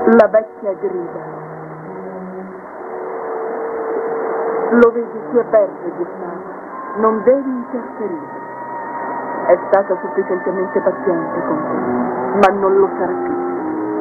La vecchia grida. Lo vedi, si è verde, Gustavo. Non devi interferire. È stata sufficientemente paziente con te, ma non lo sarà più.